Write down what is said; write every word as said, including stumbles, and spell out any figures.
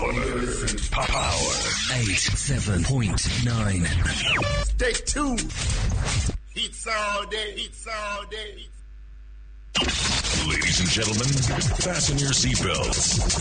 Power eighty-seven point nine. Stay tuned. Heats all day. Heats all day. Ladies and gentlemen, fasten your seatbelts.